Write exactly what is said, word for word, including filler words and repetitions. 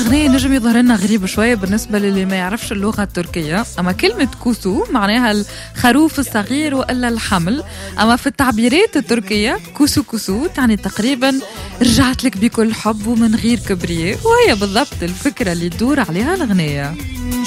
الأغنية نجم يظهر لنا غريب شوية بالنسبة للي ما يعرفش اللغة التركية، أما كلمة كوسو معناها الخروف الصغير وإلا الحمل. أما في التعبيرات التركية كوسو كوسو تعني تقريبا رجعت لك بكل حب ومن غير كبرياء، وهي بالضبط الفكرة اللي تدور عليها الأغنية.